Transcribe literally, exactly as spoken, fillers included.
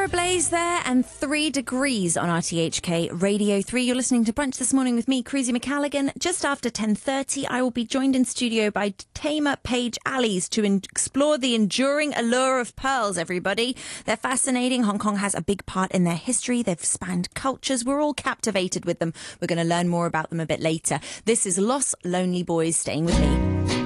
Ablaze there and three degrees on R T H K Radio three. You're listening to Brunch This Morning with me, Cruzy McCalligan. Just after ten thirty, I will be joined in studio by Tamer Page Allies to in- explore the enduring allure of pearls, everybody. They're fascinating. Hong Kong has a big part in their history. They've spanned cultures. We're all captivated with them. We're going to learn more about them a bit later. This is Los Lonely Boys. Staying with me.